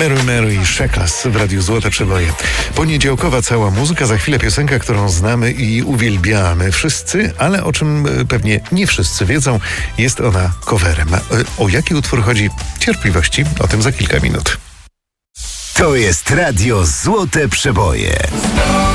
Mary Mary i Sheklas w Radiu Złote Przeboje. Poniedziałkowa cała muzyka, za chwilę piosenka, którą znamy i uwielbiamy wszyscy, ale o czym pewnie nie wszyscy wiedzą, jest ona coverem. O jaki utwór chodzi? Cierpliwości, o tym za kilka minut. To jest Radio Złote Przeboje.